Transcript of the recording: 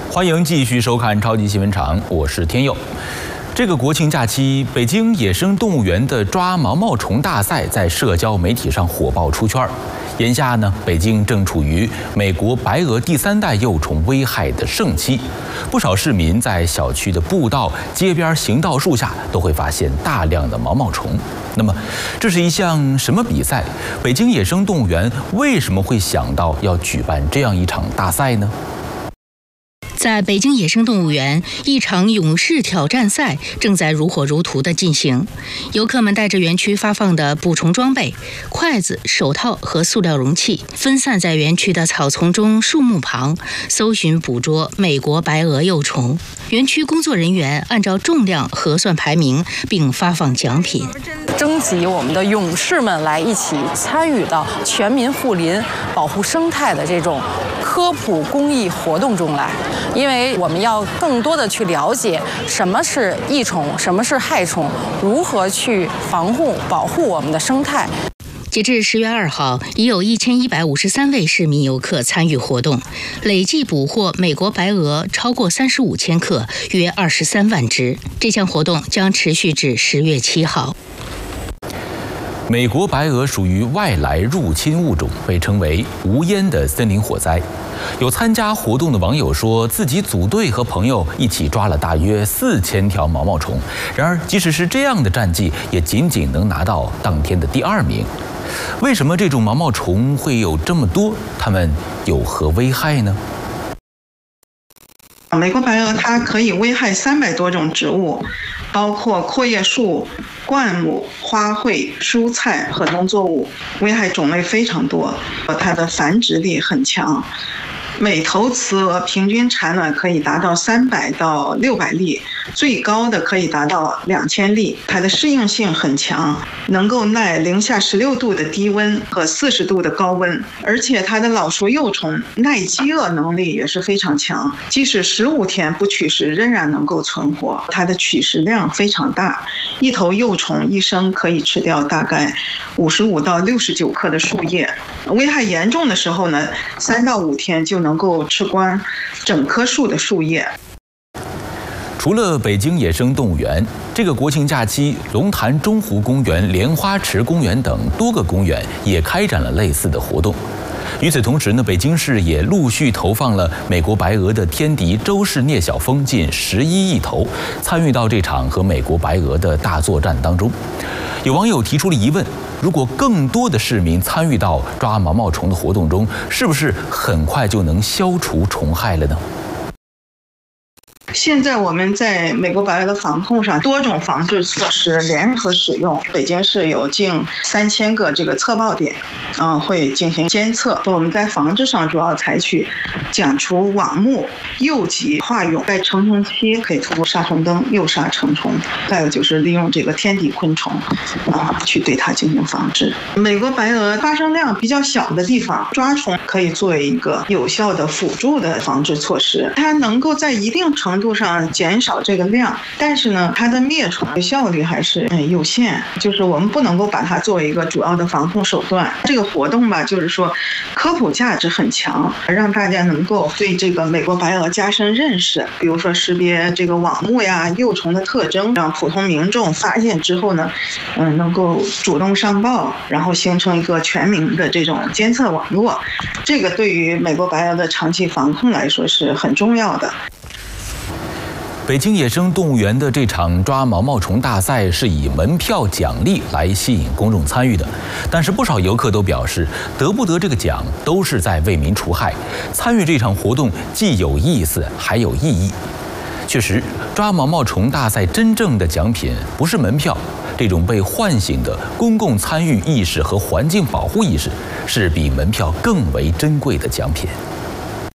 欢迎继续收看超级新闻场，我是天佑。这个国庆假期，北京野生动物园的抓毛毛虫大赛在社交媒体上火爆出圈。眼下呢，北京正处于美国白鹅第3代幼虫危害的盛期，不少市民在小区的步道、街边行道树下都会发现大量的毛毛虫。那么，这是一项什么比赛？北京野生动物园为什么会想到要举办这样一场大赛呢？ 在北京野生动物园，一场勇士挑战赛正在如火如荼地进行。游客们带着园区发放的捕虫装备、筷子、手套和塑料容器，分散在园区的草丛中、树木旁，搜寻捕捉美国白鹅幼虫。园区工作人员按照重量核算排名，并发放奖品。 征集我们的勇士们来一起参与到全民护林、保护生态的这种科普公益活动中来，因为我们要更多的去了解什么是益虫，什么是害虫，如何去防护、保护我们的生态。 截至10月2号，已有1153位市民游客参与活动，累计捕获美国白鹅超过35千克，约23万只。这项活动将持续至10月7号。 美国白鹅属于外来入侵物种，被称为无烟的森林火灾。有参加活动的网友说，自己组队和朋友一起抓了大约4000条毛毛虫。然而，即使是这样的战绩，也仅仅能拿到当天的第2名。为什么这种毛毛虫会有这么多？它们有何危害呢？ 美国白鹅它可以危害300多种植物，包括阔叶树、灌木、花卉、蔬菜和农作物，危害种类非常多。它的繁殖力很强，每头雌鹅平均产卵可以达到300到600粒，最高的可以达到2000粒。它的适应性很强，能够耐零下16度的低温和40度的高温，而且它的老熟幼虫耐饥饿能力也是非常强，即使15天不取食仍然能够存活。它的取食量非常大，一头幼虫一生可以吃掉大概55到69克的树叶，危害严重的时候呢，3到5天就能够吃光整棵树的树叶。 除了北京野生动物园，这个国庆假期，龙潭中湖公园、莲花池公园等多个公园也开展了类似的活动。与此同时呢，北京市也陆续投放了美国白鹅的天敌周氏聂小蜂近11亿头，参与到这场和美国白鹅的大作战当中。有网友提出了疑问：如果更多的市民参与到抓毛毛虫的活动中，是不是很快就能消除虫害了呢？ 现在我们在美国白鹅的防控上，多种防治措施联合使用。北京市有近3000个这个测报点，会进行监测。我们在防治上主要采取剪除网目、诱集化蛹，在成虫期可以通过杀虫灯诱杀成虫，还有就是利用这个天敌昆虫去对它进行防治。美国白鹅发生量比较小的地方，抓虫可以作为一个有效的辅助的防治措施，它能够在一定程度上减少这个量，但是呢，它的灭虫的效率还是有限，就是我们不能够把它作为一个主要的防控手段。这个活动吧，就是说科普价值很强，让大家能够对这个美国白鹅加深认识，比如说识别这个网目呀、幼虫的特征，让普通民众发现之后呢，能够主动上报，然后形成一个全民的这种监测网络。这个对于美国白鹅的长期防控来说是很重要的。 北京野生动物园的这场抓毛毛虫大赛是以门票奖励来吸引公众参与的，但是不少游客都表示，得不得这个奖都是在为民除害。参与这场活动既有意思还有意义。确实，抓毛毛虫大赛真正的奖品不是门票，这种被唤醒的公共参与意识和环境保护意识，是比门票更为珍贵的奖品。